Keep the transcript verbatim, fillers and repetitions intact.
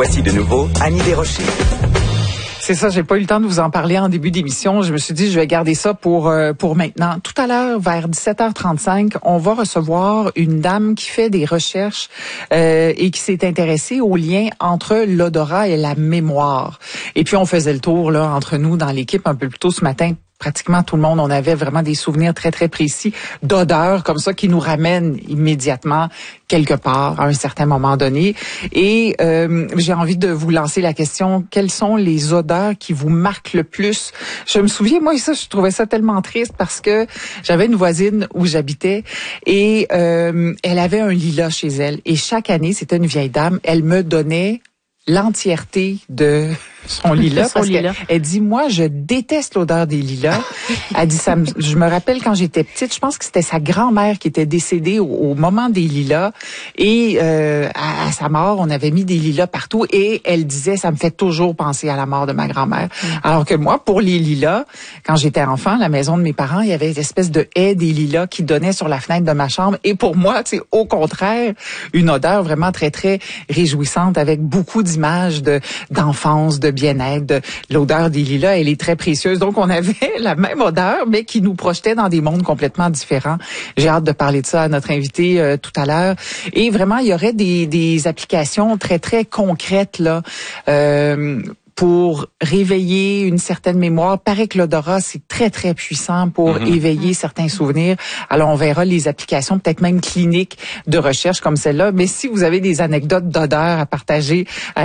Voici de nouveau Annie Desrochers. C'est ça, j'ai pas eu le temps de vous en parler en début d'émission. Je me suis dit, je vais garder ça pour euh, pour maintenant. Tout à l'heure, vers dix-sept heures trente-cinq, on va recevoir une dame qui fait des recherches euh, et qui s'est intéressée au lien entre l'odorat et la mémoire. Et puis, on faisait le tour là entre nous dans l'équipe un peu plus tôt ce matin. Pratiquement tout le monde, on avait vraiment des souvenirs très, très précis d'odeurs comme ça qui nous ramènent immédiatement quelque part à un certain moment donné. Et euh, j'ai envie de vous lancer la question, quelles sont les odeurs qui vous marquent le plus? Je me souviens, moi, ça, je trouvais ça tellement triste parce que j'avais une voisine où j'habitais et euh, elle avait un lilas chez elle. Et chaque année, c'était une vieille dame, elle me donnait l'entièreté de son lilas parce qu'elle elle dit, moi, je déteste l'odeur des lilas. Elle dit, ça me, je me rappelle quand j'étais petite, je pense que c'était sa grand-mère qui était décédée au, au moment des lilas et euh, à, à sa mort, on avait mis des lilas partout et elle disait, ça me fait toujours penser à la mort de ma grand-mère. Mm. Alors que moi, pour les lilas, quand j'étais enfant, à la maison de mes parents, il y avait une espèce de haie des lilas qui donnait sur la fenêtre de ma chambre et pour moi, c'est au contraire une odeur vraiment très, très réjouissante avec beaucoup d'images de d'enfance, de bien-être, de l'odeur des lilas, elle est très précieuse. Donc, on avait la même odeur, mais qui nous projetait dans des mondes complètement différents. J'ai hâte de parler de ça à notre invité euh, tout à l'heure. Et vraiment, il y aurait des, des applications très, très concrètes, là, euh, pour réveiller une certaine mémoire. Paraît que l'odorat, c'est très, très puissant pour mm-hmm. éveiller certains souvenirs. Alors, on verra les applications, peut-être même cliniques de recherche comme celle-là. Mais si vous avez des anecdotes d'odeur à partager